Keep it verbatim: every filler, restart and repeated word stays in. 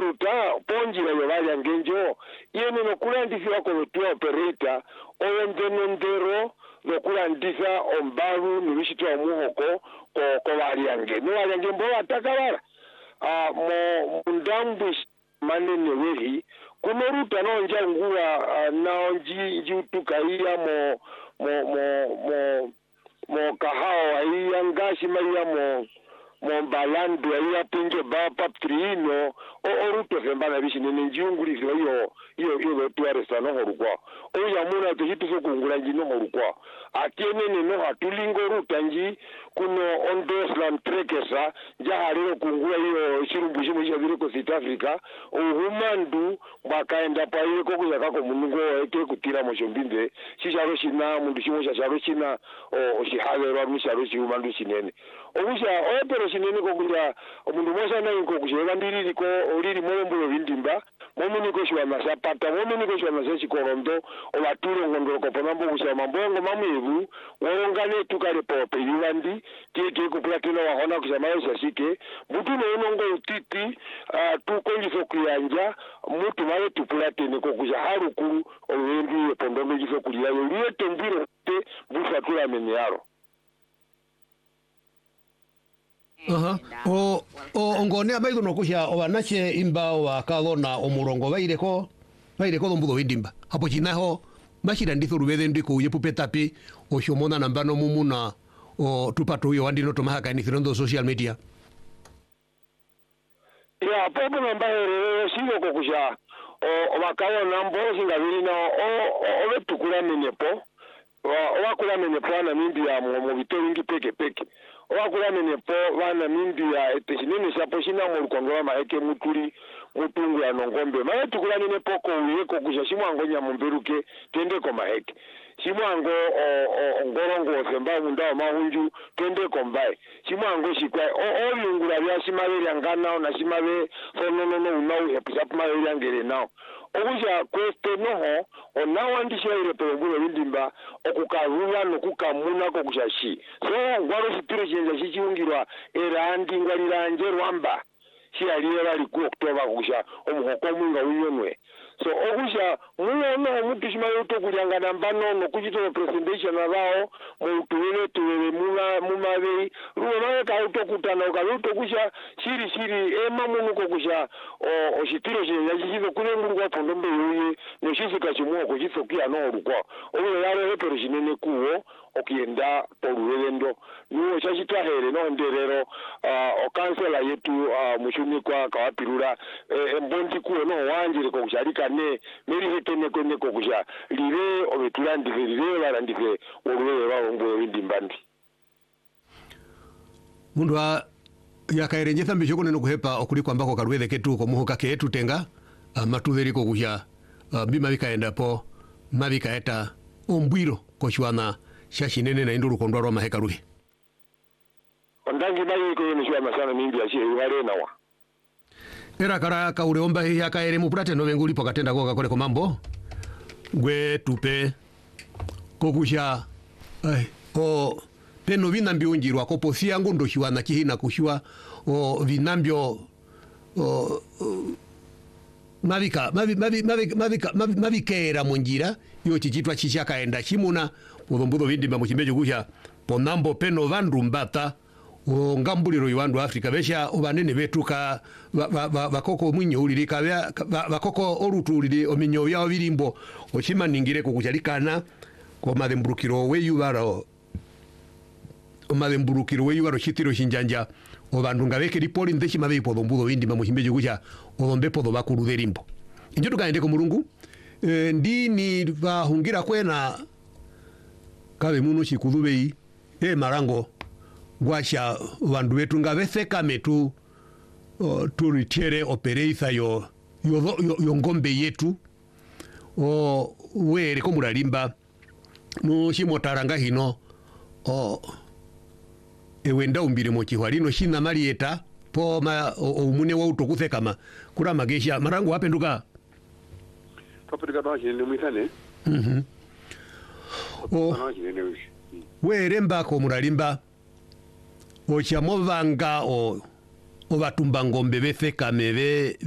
ruta ponjira yo vale ngenjo yene no kulandisiwa ko tua operator oyendeno ndero no kulandisa ombaru nibishitwa muhoko ko ko vale nge no vale nge mbo atakabara a mo ndambu manene wehi kuno ruta no njangura na nji njutuka iya mo mo mo mo mo kahao iya ngashi maiya mo mo balando iya pinge ba patrino o oruto fembana bishi nene njunguri yo yo yo yo tuare sana horukwa o ya muna to hitu so kungula njino horukwa atiene ne no hatulingo ruta nji kuno ondos lam trekesa jahari kungula yo shirumbushi mu yavire ko South Africa o humandu bakaenda pa ile ko kuyaka ko munungo eke kutira mo shombinde shisharo shina mundu shimo shasharo shina o shihalero misharo shi humandu shinene obusha opero shinene ko kuja omundu mosa na inko kusheba ndiri ko oliri molombo bindimba momuni ko shwa masapata momuni ko shwa masechi korondo obaturo ngondoro ko ponambo kusha mambongo mamuevu worongane tukale pope yulandi tike ku platino wa hona kusha maisha shike butu no nongo utiti uh, tukonji fo kuyanja mutu male tuplatine ko kusha harukuru owendi pondondo jifo kuliya yoliye tembiro te bufa tula menyaro. Aha. O o ngone abayigo nokusha obanache imba wa kalona omurongo baireko baireko dombudo windimba hapo chinaho mashira nditho rubede ndiko uyepupetapi oshomona nambano mumuna o tupato yo wandino tomahaka ni firondo social media ya popo nambare sigo kokusha o bakayo nambo singabiri na o obetukura menepo o wakula menepo na mimbi ya mu bitoringi peke peke wakula menepo wana mimbi ya etesinene sapo shina mu kongola maheke muturi mutungu ya nongombe maye tukula menepo ko uyeko kusha shimwango nyamumberuke tende ko maheke shimwango o ngorongo semba munda mahunju tende ko mbaye shimwango shikwa o olungura bya shimabere ngana na shimabe fono no no unawu episa mabere ngere nao okuja kweste noho onawandisha ile pebulo windimba okukaruwa nokukamuna ko kushashi so ngwaro sitire chenja chichiungirwa erandi ngwaliranje rwamba si aliyera liku Oktoba kusha omuhoko mwinga uyonwe so okusha muno omuntu shimayo to kulyangana mbano nokujito presentation abao mu tuwele tuwele muna mumabe ruwe nawe ka utokutana ukaluto kusha shiri shiri ema munu ko kusha o oshitiro je yajizo kule nguru kwa pondombe yuye no shizika chimuo ko jisokia no rukwa owe yale hepero jinene kuwo okienda poruwendo nuo shashitwa here no nderero uh, o kansela yetu uh, mushuni kwa kawapirura e, mbondi kuwo no wanjire ko kushalika ne meri hetene ko ne ko kusha lire obetulandi lire barandike oruwe bawo ngwe windimbandi mundu wa yakairenjetha mbishoko neno kuhepa okuri kwambako karwethe ketu ko muhoka ketu tenga matutheri ko kusha bima bikaenda po mabikaeta ombwiro ko shwana shashinene na induru kondwa rwa maheka ruhe ondangi bayi ko ni shwa masana mingi ya shehe wale nawa era kara ka ure omba ya kaere mupurate no venguli pokatenda ko kakole ko mambo gwe tupe kokusha ai o peno vinambio njirwa ko posia ngondo shiwana kihina kushwa o vinambio o mavika mavi mavi mavi mavika mavikera monjira yo chichitwa chichakaenda chimuna udhombudo vindimba muchimbejo kusha ponambo peno vandu mbata o ngambuliro iwandu Afrika besha obanene betuka bakoko va, va mwinyo ulirika bakoko orutu uliri ominyo ya birimbo ochima ningire ko kujalikana ko mademburukiro weyubaro o mademburukiro weyubaro chitiro shinjanja obandu ngabeke ripoli ndeshi mabe podhombudo vindimba muchimbejo kusha odombe podo bakuruderimbo injo tukaende ko mulungu e, ndini bahungira kwena kabe muno chikudhubei e marango gwasha vandu vetu ngavetheka metu uh, turitiere opereitha yo yo, yo, yo ngombe yetu o were ko muralimba no shimotaranga hino o ewenda umbire mo chihwarino shina marieta po ma omune wa utokuthekama kura magesha marango wapenduka topika baje ni mwithane mhm o were mbako muralimba ochamovanga o obatumba ngombe bethekame be